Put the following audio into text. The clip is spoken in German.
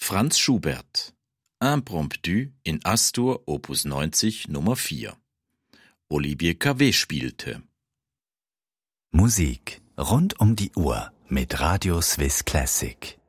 Franz Schubert. Impromptu in Astur Opus 90 Nummer 4. Olivier Cavét spielte. Musik rund um die Uhr mit Radio Swiss Classic.